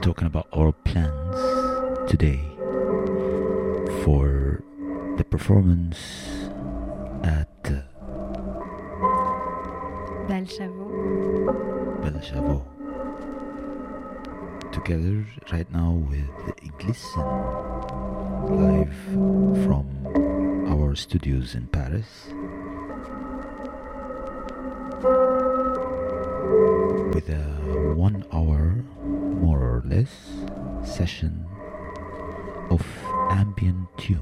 talking about our plans today for the performance at Belchavo. Together right now with Glisten, live from our studios in Paris, with a 1 hour more or less session of ambient tunes.